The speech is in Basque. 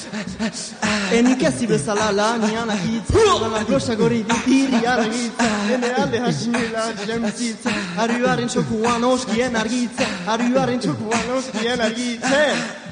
Nik ezi bezala lanian ahitza Baina glosak hori ditiri argitza Ene alde hasinela jemzitza Arruaren txokuan oskien argitza Arruaren txokuan oskien argitza